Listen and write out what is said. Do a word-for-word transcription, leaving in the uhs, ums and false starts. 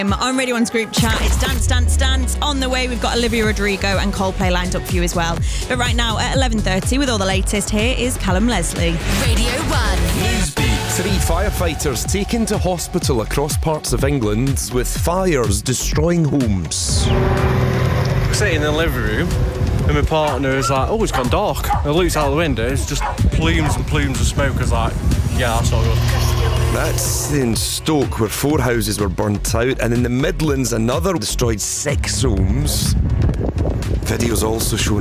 Um, On Radio one's group chat, it's Dance, Dance, Dance. On the way, we've got Olivia Rodrigo and Coldplay lined up for you as well. But right now, at eleven thirty, with all the latest, here is Callum Leslie. Radio one. Newsbeat. Three firefighters taken to hospital across parts of England with fires destroying homes. Sitting in the living room and my partner is like, oh, it's gone dark. I looked out the window, it's just plumes and plumes of smoke. I was like, yeah, that's not good. That's in Stoke, where four houses were burnt out, and in the Midlands another destroyed six homes. Videos also shown